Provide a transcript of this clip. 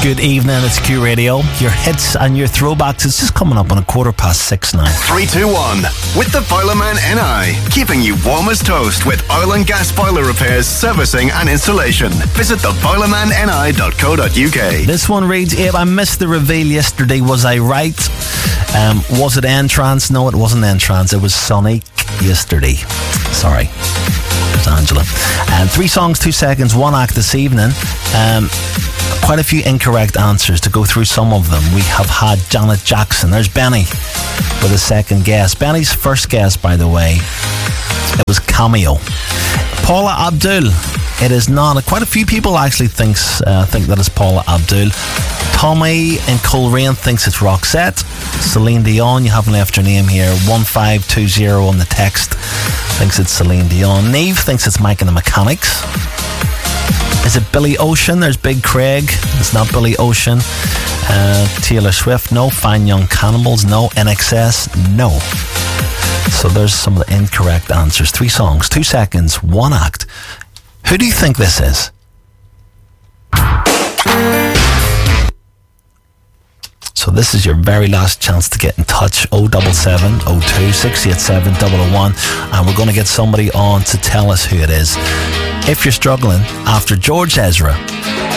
Good evening, it's Q Radio. Your hits and your throwbacks. It's just coming up on 6:15 now. 321 with the Boilerman NI, keeping you warm as toast with oil and gas boiler repairs, servicing and installation. Visit theboilermanni.co.uk. This one reads, Abe, I missed the reveal yesterday. Was I right? Was it N-Trance? No, it wasn't N-Trance. It was Sonic yesterday. Sorry. It's Angela. 3 songs, 2 seconds, 1 act this evening. Quite a few incorrect answers. To go through some of them, we have had Janet Jackson. There's Benny with a second guess. Benny's first guess, by the way, it was Cameo. Paula Abdul, it is not. Quite a few people actually think that it's Paula Abdul. Tommy in Coleraine thinks it's Roxette. Celine Dion, you haven't left your name here. 1520 on the text thinks it's Celine Dion. Neve thinks it's Mike and the Mechanics. Is it Billy Ocean? There's Big Craig. It's not Billy Ocean. Taylor Swift, no. Fine Young Cannibals, no. NXS, no. So there's some of the incorrect answers. 3 songs, 2 seconds, 1 act. Who do you think this is? So this is your very last chance to get in touch. 077 02 687 001, and we're going to get somebody on to tell us who it is. If you're struggling, after George Ezra,